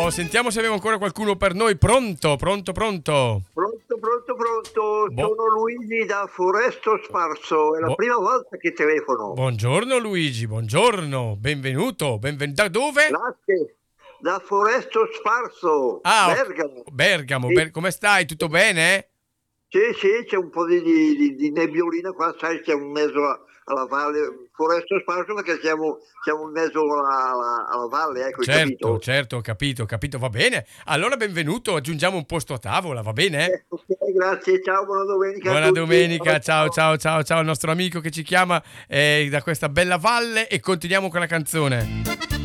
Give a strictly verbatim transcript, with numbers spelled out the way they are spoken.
Oh, sentiamo se abbiamo ancora qualcuno per noi. Pronto, pronto, pronto. Pronto, pronto, pronto. Bo- Sono Luigi da Foresto Sparso. È la Bo- prima volta che telefono. Buongiorno Luigi, buongiorno, benvenuto. Benven- da dove? Grazie. Da Foresto Sparso, Ah, ok. Bergamo. Bergamo, Sì, Ber- come stai? Tutto bene? sì, sì, c'è un po' di, di- di- di nebbiolina qua, sai, siamo in mezzo a- alla valle. Foresto Sparso perché siamo, siamo in mezzo alla, alla- alla valle, ecco, hai Certo, capito? certo, ho capito, ho capito, va bene. Allora benvenuto, aggiungiamo un posto a tavola, va bene? Eh, ok, grazie, ciao, buona domenica a Buona tutti. domenica, ciao Ciao. ciao ciao ciao al nostro amico che ci chiama eh, da questa bella valle e continuiamo con la canzone.